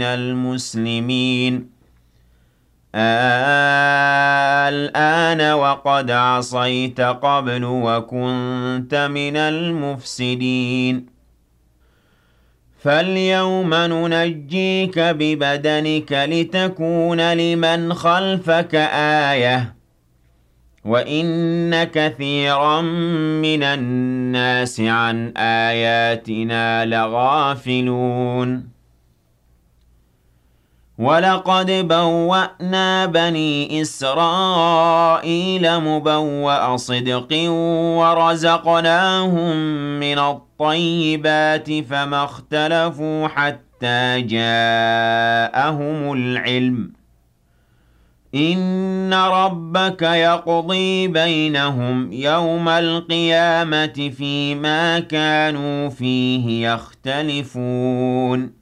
المسلمين الآن وقد عصيت قبل وكنت من المفسدين فاليوم ننجيك ببدنك لتكون لمن خلفك آية وإن كثيرا من الناس عن آياتنا لغافلون ولقد بوأنا بني إسرائيل مبوأ صدق ورزقناهم من الطيبات فما اختلفوا حتى جاءهم العلم إن ربك يقضي بينهم يوم القيامة فيما كانوا فيه يختلفون